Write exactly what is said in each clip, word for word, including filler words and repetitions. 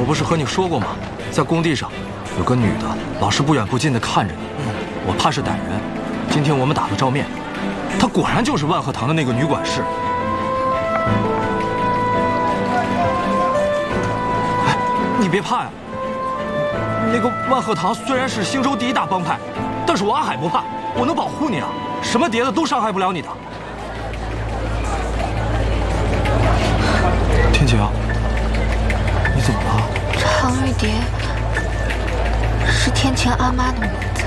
我不是和你说过吗？在工地上有个女的，老是不远不近的看着你，我怕是歹人。今天我们打了照面，她果然就是万鹤堂的那个女管事。哎，你别怕呀。那个万鹤堂虽然是兴州第一大帮派，但是我阿海不怕，我能保护你啊，什么碟子都伤害不了你的。天晴，你怎么了？ 常玉蝶是天晴阿妈的名字。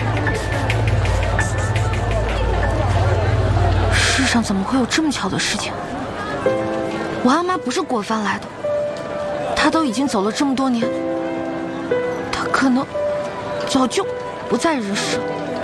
世上怎么会有这么巧的事情？我阿妈不是过番来的，她都已经走了这么多年，她可能早就不在人世了。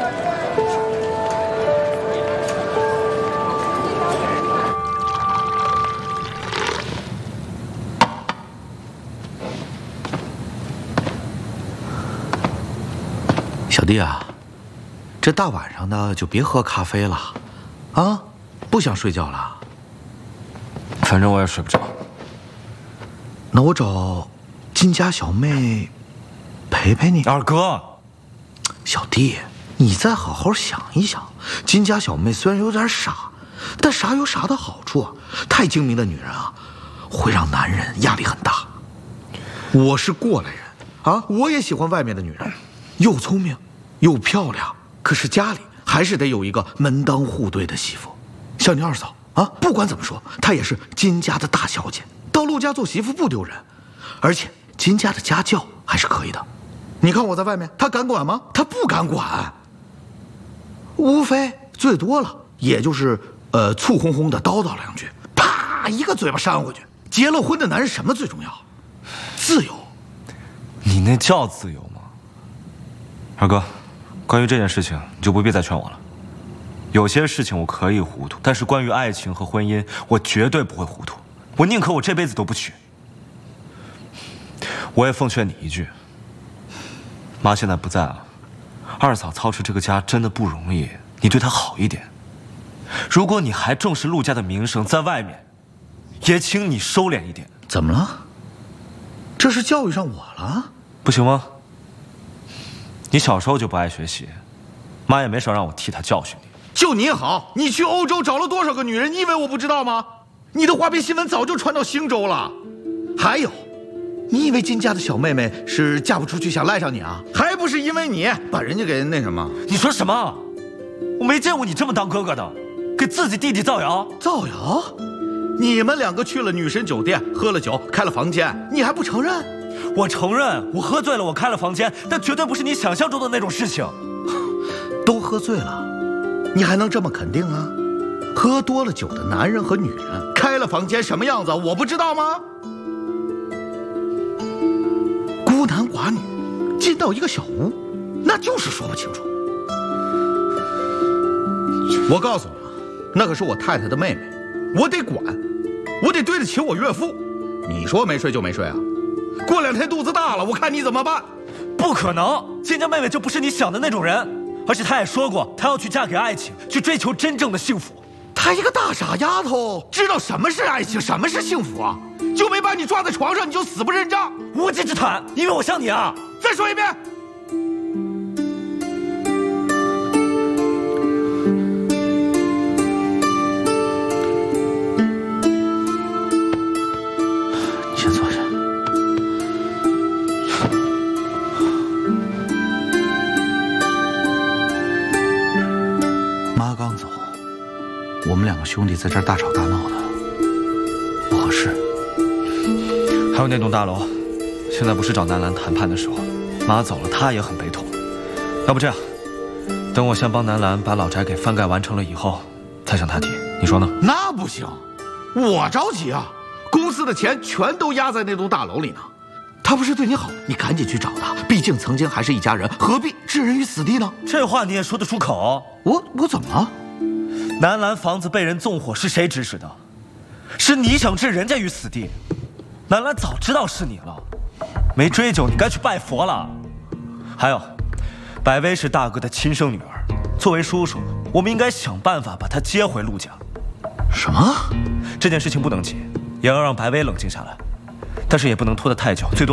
小弟啊，这大晚上的就别喝咖啡了，啊，不想睡觉了？ 反正我也睡不着。 那我找金家小妹陪陪你。 二哥， 小弟，你再好好想一想。金家小妹虽然有点傻，但傻有傻的好处啊。太精明的女人啊，会让男人压力很大。我是过来人啊，我也喜欢外面的女人，又聪明又漂亮，可是家里还是得有一个门当户对的媳妇。像你二嫂啊，不管怎么说，她也是金家的大小姐，到陆家做媳妇不丢人，而且金家的家教还是可以的。你看我在外面，她敢管吗？她不敢管，无非最多了也就是呃醋烘烘的叨叨两句，啪一个嘴巴扇回去。结了婚的男人什么最重要？自由。 你那叫自由吗？二哥，关于这件事情，你就不必再劝我了。有些事情我可以糊涂，但是关于爱情和婚姻，我绝对不会糊涂。我宁可我这辈子都不娶。我也奉劝你一句，妈现在不在了，二嫂操持这个家真的不容易，你对她好一点。如果你还重视陆家的名声，在外面，也请你收敛一点。 怎么了？这是教育上我了？ 不行吗？你小时候就不爱学习，妈也没少让我替她教训你。 就你好，你去欧洲找了多少个女人？你以为我不知道吗？你的花边新闻早就传到兴州了。还有，你以为金家的小妹妹是嫁不出去想赖上你啊？还不是因为你把人家给那什么？ 你说什么？我没见过你这么当哥哥的，给自己弟弟造谣。 造谣？你们两个去了女神酒店，喝了酒，开了房间，你还不承认？ 我承认，我喝醉了，我开了房间，但绝对不是你想象中的那种事情。 都喝醉了，你还能这么肯定啊？喝多了酒的男人和女人开了房间什么样子，我不知道吗？孤男寡女进到一个小屋，那就是说不清楚。我告诉你啊，那可是我太太的妹妹，我得管，我得对得起我岳父。你说没睡就没睡啊？过两天肚子大了，我看你怎么办。 不可能，金家妹妹就不是你想的那种人，而且她也说过，她要去嫁给爱情，去追求真正的幸福。 她一个大傻丫头，知道什么是爱情，什么是幸福啊？就没把你抓在床上，你就死不认账。 无稽之谈，因为我像你啊。 再说一遍。你先坐下。妈刚走，我们两个兄弟在这儿大吵大闹的，不合适。 还有那栋大楼，现在不是找南兰谈判的时候。妈走了，她也很悲痛。要不这样，等我先帮南兰把老宅给翻盖完成了以后，再向她提，你说呢？ 那不行，我着急啊！公司的钱全都压在那栋大楼里呢。他不是对你好，你赶紧去找他，毕竟曾经还是一家人，何必置人于死地呢？ 这话你也说得出口？ 我我怎么了？ 南兰房子被人纵火是谁指使的？是你想置人家于死地。南兰早知道是你了，没追究，你该去拜佛了。还有，百薇是大哥的亲生女儿，作为叔叔，我们应该想办法把她接回陆家。 什么？ 这件事情不能急，也要让百薇冷静下来，但是也不能拖得太久，最多。